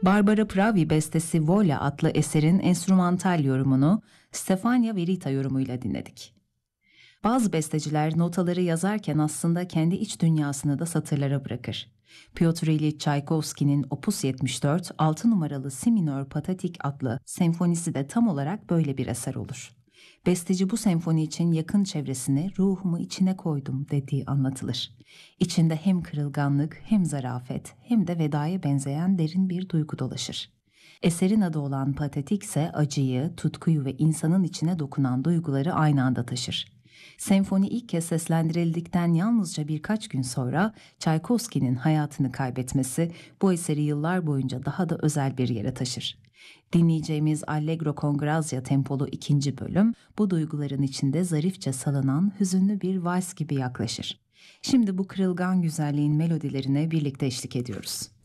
Barbara Pravi bestesi Vola adlı eserin enstrümantal yorumunu Stefania Verita yorumuyla dinledik. Bazı besteciler notaları yazarken aslında kendi iç dünyasını da satırlara bırakır. Piotr İliç Çaykovski'nin Opus 74 6 numaralı Si minör Patatik adlı senfonisi de tam olarak böyle bir eser olur. Besteci bu senfoni için yakın çevresine ruhumu içine koydum dediği anlatılır. İçinde hem kırılganlık hem zarafet hem de vedaya benzeyen derin bir duygu dolaşır. Eserin adı olan Patetik ise acıyı, tutkuyu ve insanın içine dokunan duyguları aynı anda taşır. Senfoni ilk kez seslendirildikten yalnızca birkaç gün sonra Çaykovski'nin hayatını kaybetmesi bu eseri yıllar boyunca daha da özel bir yere taşır. Dinleyeceğimiz Allegro con Grazia tempolu ikinci bölüm bu duyguların içinde zarifçe salınan hüzünlü bir vals gibi yaklaşır. Şimdi bu kırılgan güzelliğin melodilerine birlikte eşlik ediyoruz.